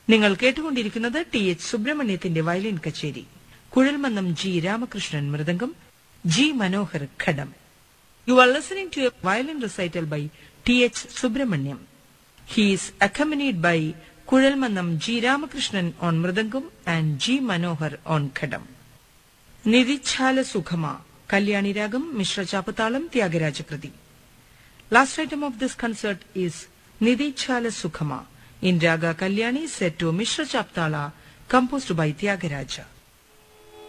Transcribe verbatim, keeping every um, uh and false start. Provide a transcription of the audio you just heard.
നിങ്ങൾ കേട്ടുകൊണ്ടിരിക്കുന്നത് T H സുബ്രഹ്മണ്യത്തിന്റെ violin കച്ചേരി. Kuzhalmannam G Ramakrishnan mridangam, G Manohar ghatam. You are listening to A violin recital by T H Subrahmanyam. He is accompanied by Kuzhalmannam G Ramakrishnan on mridangam and G Manohar on ഘടം. നിധിച്ഛാല സുഖമ, കല്യാണി രാഗം, Mishra ചാപ്പത്താളം, ത്യാഗരാജകൃതി. Last item of this concert is Nidichala Sukhama in Raga Kalyani set to Mishra Chaptala, composed by Tyagaraja.